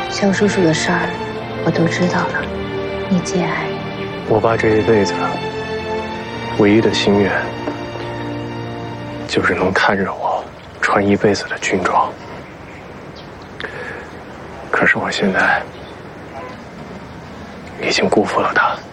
肖叔叔的事儿我都知道了，你节哀。 我爸这一辈子唯一的心愿，就是能看着我穿一辈子的军装。可是我现在已经辜负了他。